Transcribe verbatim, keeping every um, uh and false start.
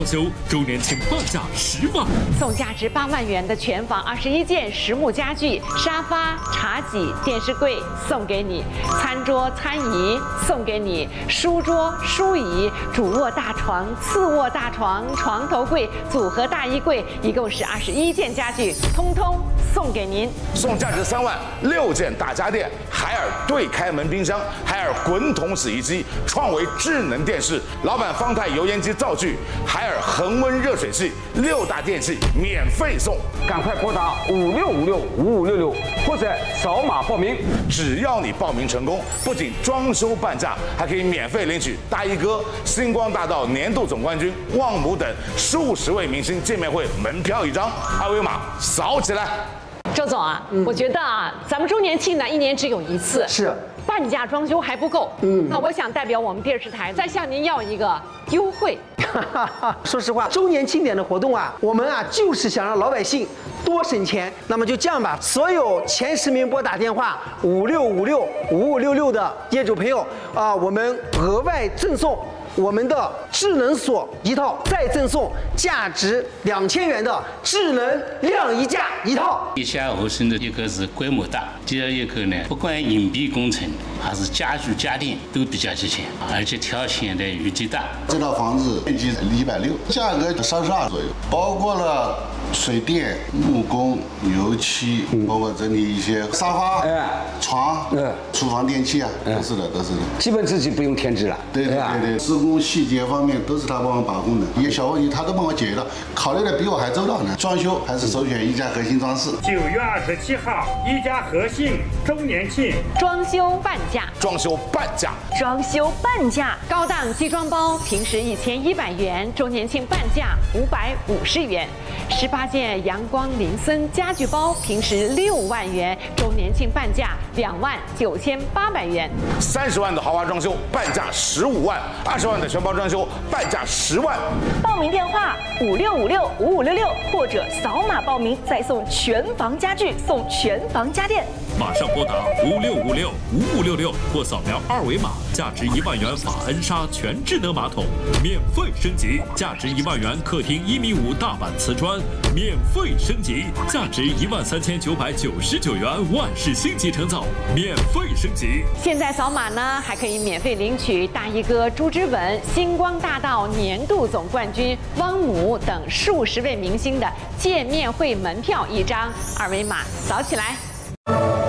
修周年庆半价十万， 送价值八万元的全房二十一件实木家具、沙发、茶几、电视柜送给你，餐桌、餐椅送给你，书桌、书椅、主卧大床、次卧大床、床头柜、组合大衣柜，一共是二十一件家具，通通送给您。 送价值三万六件大家电，海尔对开门冰箱、海尔滚筒洗衣机、创维智能电视、老板方太油烟机灶具、海尔恒温热水器，六大电器免费送， 赶快拨打五六五六五五六六或者扫码报名。 只要你报名成功，不仅装修半价，还可以免费领取大衣哥、星光大道年度总冠军旺姆等数十位明星见面会门票一张，二维码扫起来。 周总啊，嗯、我觉得啊，咱们周年庆呢一年只有一次， 是半价装修还不够。嗯，那我想代表我们电视台再向您要一个优惠。 说实话，周年庆典的活动啊，我们啊就是想让老百姓多省钱。那么就这样吧，所有前十名拨打电话五六五六五五六六的业主朋友啊，我们额外赠送我们的智能锁一套，再赠送价值两千元的智能晾衣架一套。 地下合成的一个是规模大，第二一个呢，不管隐蔽工程还是家具家电都比较齐全，而且条线的余地大。 这套房子面积一百六，价格三十二左右，包括了水电、木工、油漆，包括整理一些沙发、 哎、 床、 嗯、 厨房电器啊，都是的，都是的。 基本自己不用添置了。 对对对对，施工细节方面都是他帮我把控的，一些小问题他都帮我解决了，考虑的比我还周到呢。装修还是首选一家核心装饰。 九月二十七号，一家核心周年庆， 装修半价， 装修半价， 装修半价，高档机装包平时一千一百元，周年庆半价五百五十元。十八件阳光林森家具包平时六万元，周年庆半价两万九千八百元。 三十万的豪华装修半价十五万，二十万的全包装修半价十万。 报名电话五六五六五五六六，或者扫码报名再送全房家具，送全房家电。 马上拨打五六五六五五六六或扫描二维码，价值一万元法恩莎全智能马桶免费升级，价值一万元客厅一米五大板瓷砖免费升级，价值一万三千九百九十九元万氏星级成造免费升级。 现在扫码呢，还可以免费领取大衣哥、朱之文、星光大道年度总冠军汪姆等数十位明星的见面会门票一张，二维码扫起来。